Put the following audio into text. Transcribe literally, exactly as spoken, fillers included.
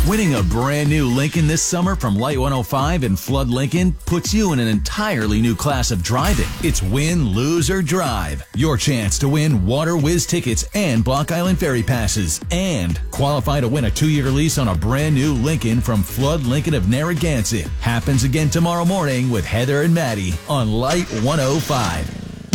Winning a brand new Lincoln this summer from Light one oh five and Flood Lincoln puts you in an entirely new class of driving. It's win, lose, or drive. Your chance to win Water Whiz tickets and Block Island Ferry passes. And qualify to win a two-year lease on a brand new Lincoln from Flood Lincoln of Narragansett. Happens again tomorrow morning with Heather and Maddie on Light one oh five.